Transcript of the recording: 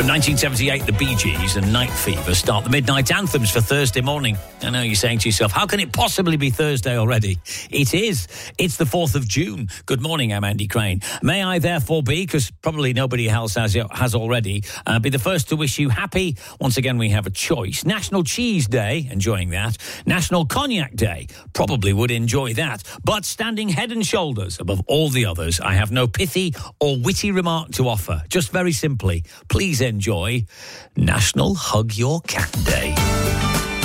From 1978, the Bee Gees and Night Fever start the midnight anthems for Thursday morning. I know you're saying to yourself, how can it possibly be Thursday already? It is. It's the 4th of June. Good morning, I'm Andy Crane. May I therefore be, because probably nobody else has already, be the first to wish you happy. Once again, we have a choice. National Cheese Day, enjoying that. National Cognac Day, probably would enjoy that. But standing head and shoulders above all the others, I have no pithy or witty remark to offer. Just very simply, please enjoy National Hug Your Cat Day.